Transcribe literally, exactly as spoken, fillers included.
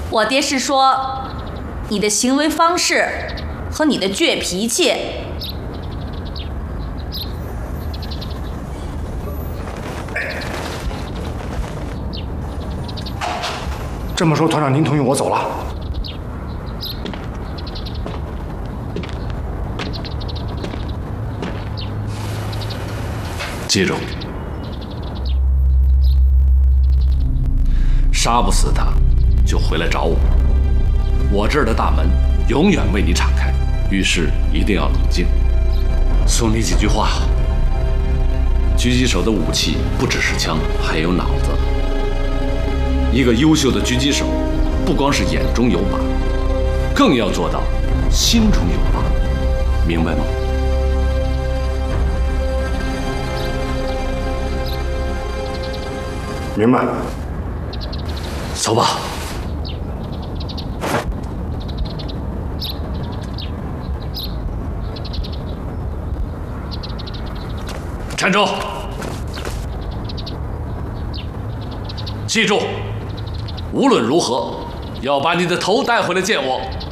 我爹是说，你的行为方式和你的倔脾气。 这么说，团长您同意我走了？ 记住，杀不死他，就回来找我。我这儿的大门永远为你敞开，遇事一定要冷静。送你几句话：狙击手的武器不只是枪，还有脑子。一个优秀的狙击手，不光是眼中有靶，更要做到心中有靶，明白吗？ 明白。 走吧。站住！记住，无论如何要把你的头带回来见我。